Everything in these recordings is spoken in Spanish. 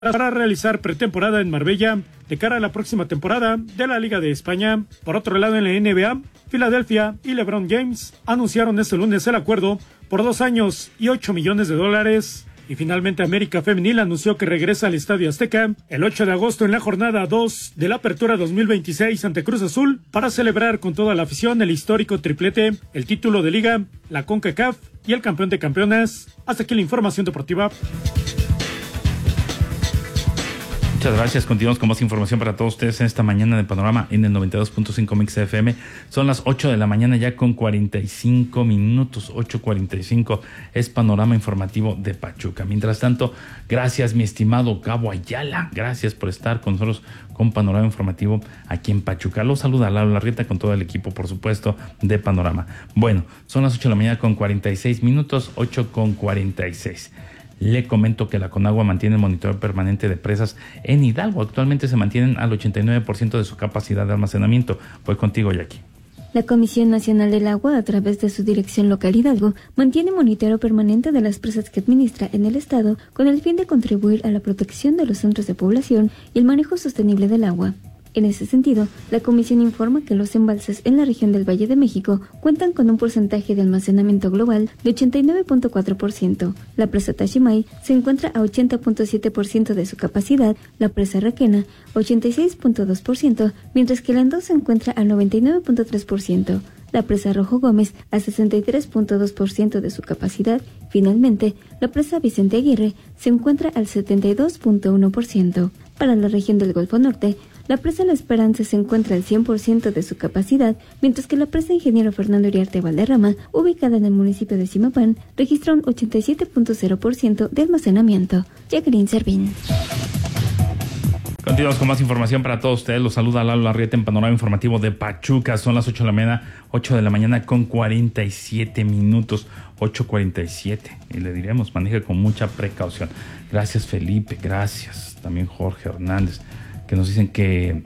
para realizar pretemporada en Marbella de cara a la próxima temporada de la Liga de España. Por otro lado, en la NBA, Filadelfia y LeBron James anunciaron este lunes el acuerdo por 2 años y $8 millones. Y finalmente América Femenil anunció que regresa al Estadio Azteca el 8 de agosto en la jornada 2 de la Apertura 2026 ante Cruz Azul para celebrar con toda la afición el histórico triplete, el título de Liga, la CONCACAF y el campeón de campeonas. Hasta aquí la información deportiva. Muchas gracias. Continuamos con más información para todos ustedes en esta mañana de Panorama en el 92.5 Mix FM. Son las 8 de la mañana ya con 45 minutos, 8:45 es Panorama Informativo de Pachuca. Mientras tanto, gracias mi estimado Gabo Ayala, gracias por estar con nosotros con Panorama Informativo aquí en Pachuca. Los saluda Lalo Larrieta con todo el equipo, por supuesto, de Panorama. Bueno, son las 8 de la mañana con 46 minutos, 8:46. Le comento que la Conagua mantiene el monitoreo permanente de presas en Hidalgo. Actualmente se mantienen al 89% de su capacidad de almacenamiento. Voy contigo, Jackie. La Comisión Nacional del Agua, a través de su dirección local Hidalgo, mantiene monitoreo permanente de las presas que administra en el estado con el fin de contribuir a la protección de los centros de población y el manejo sostenible del agua. En ese sentido, la Comisión informa que los embalses en la región del Valle de México cuentan con un porcentaje de almacenamiento global de 89.4%. La presa Tachimay se encuentra a 80.7% de su capacidad, la presa Requena 86.2%, mientras que la Endó se encuentra al 99.3%. La presa Rojo Gómez a 63.2% de su capacidad. Finalmente, la presa Vicente Aguirre se encuentra al 72.1%. Para la región del Golfo Norte, la presa La Esperanza se encuentra al 100% de su capacidad, mientras que la presa Ingeniero Fernando Iriarte Valderrama, ubicada en el municipio de Zimapán, registra un 87.0% de almacenamiento. Jacqueline Servín. Continuamos con más información para todos ustedes. Los saluda Lalo Larrieta en Panorama Informativo de Pachuca. Son las 8 de la mañana con 47 minutos, 8:47. Y le diremos, maneje con mucha precaución. Gracias Felipe, gracias también Jorge Hernández, que nos dicen que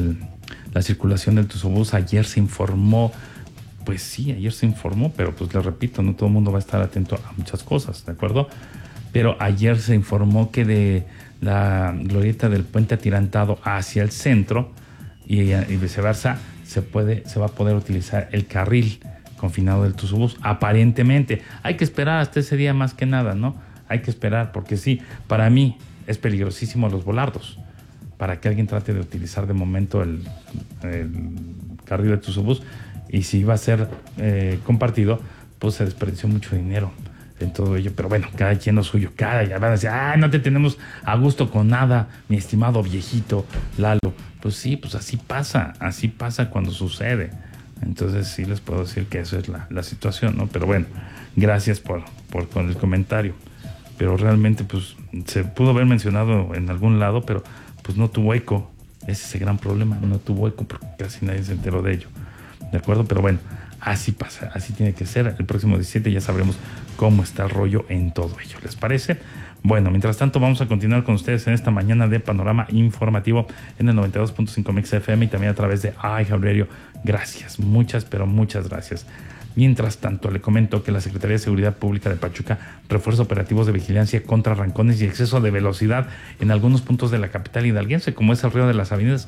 la circulación del Tuzobús ayer se informó. Pues sí, ayer se informó, pero pues les repito, no todo el mundo va a estar atento a muchas cosas, ¿de acuerdo? Pero ayer se informó que de la glorieta del Puente Atirantado hacia el centro y viceversa se va a poder utilizar el carril confinado del Tuzobús, aparentemente. Hay que esperar hasta ese día más que nada, ¿no? Hay que esperar, porque sí, para mí es peligrosísimo los volardos. Para que alguien trate de utilizar de momento el carril de Tuzobús, y si va a ser compartido, pues se desperdició mucho dinero en todo ello. Pero bueno, cada quien lo suyo, ya van a decir, no te tenemos a gusto con nada, mi estimado viejito Lalo. Pues sí, pues así pasa cuando sucede. Entonces sí les puedo decir que eso es la situación, ¿no? Pero bueno, gracias por con el comentario. Pero realmente pues se pudo haber mencionado en algún lado, pero pues no tuvo eco. Ese es el gran problema, no tuvo eco porque casi nadie se enteró de ello, ¿de acuerdo? Pero bueno, así pasa, así tiene que ser. El próximo 17 ya sabremos cómo está el rollo en todo ello, ¿les parece? Bueno, mientras tanto vamos a continuar con ustedes en esta mañana de Panorama Informativo en el 92.5 Mix FM y también a través de iHeartRadio. Gracias, muchas gracias. Mientras tanto, le comento que la Secretaría de Seguridad Pública de Pachuca refuerza operativos de vigilancia contra arrancones y exceso de velocidad en algunos puntos de la capital hidalguense, como es el Río de las Avenidas,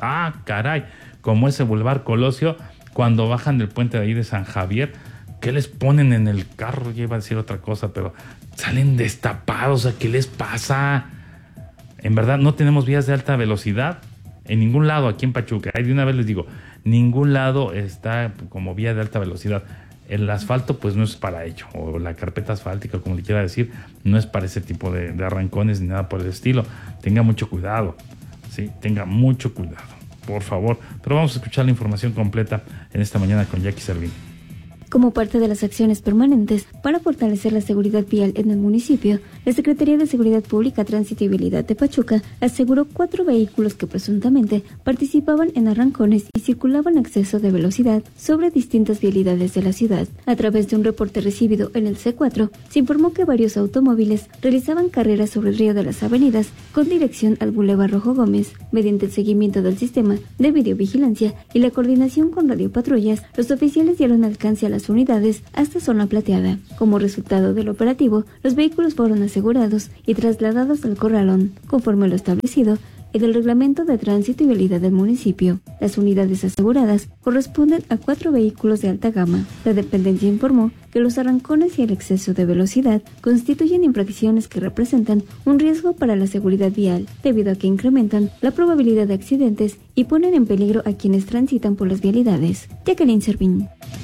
como es el Boulevard Colosio, cuando bajan del puente de ahí de San Javier. ¿Qué les ponen en el carro? Ya iba a decir otra cosa, pero salen destapados. ¿Qué les pasa? En verdad, no tenemos vías de alta velocidad en ningún lado aquí en Pachuca. De una vez les digo, ningún lado está como vía de alta velocidad. El asfalto pues no es para ello, o la carpeta asfáltica, como le quiera decir, no es para ese tipo de arrancones ni nada por el estilo. Tenga mucho cuidado, ¿sí? Tenga mucho cuidado, por favor. Pero vamos a escuchar la información completa en esta mañana con Jackie Servín. Como parte de las acciones permanentes para fortalecer la seguridad vial en el municipio, la Secretaría de Seguridad Pública, Tránsito y Vialidad de Pachuca aseguró 4 vehículos que presuntamente participaban en arrancones y circulaban a exceso de velocidad sobre distintas vialidades de la ciudad. A través de un reporte recibido en el C4, se informó que varios automóviles realizaban carreras sobre el Río de las Avenidas con dirección al Boulevard Rojo Gómez. Mediante el seguimiento del sistema de videovigilancia y la coordinación con radiopatrullas, los oficiales dieron alcance a las unidades hasta Zona Plateada. Como resultado del operativo, los vehículos fueron asegurados y trasladados al corralón, conforme lo establecido en el Reglamento de Tránsito y Vialidad del municipio. Las unidades aseguradas corresponden a 4 vehículos de alta gama. La dependencia informó que los arrancones y el exceso de velocidad constituyen infracciones que representan un riesgo para la seguridad vial, debido a que incrementan la probabilidad de accidentes y ponen en peligro a quienes transitan por las vialidades. Jacqueline Servín.